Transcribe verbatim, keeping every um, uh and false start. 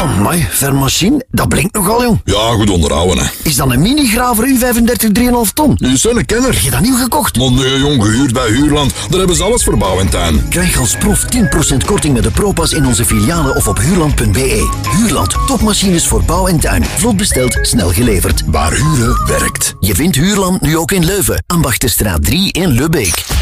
Amai, vermachine, dat blinkt nogal, jong. Ja, goed onderhouden, hè. Is dat een mini-graver U vijfendertig drie komma vijf ton? Je is een kenner. Heb je dat nieuw gekocht? Maar nee, jong, gehuurd bij Huurland. Daar hebben ze alles voor bouw en tuin. Krijg als proef tien procent korting met de Propas in onze filialen of op huurland punt b e. Huurland, topmachines voor bouw en tuin. Vlot besteld, snel geleverd. Waar huren werkt. Je vindt Huurland nu ook in Leuven. Ambachtenstraat drie in Lubbeek.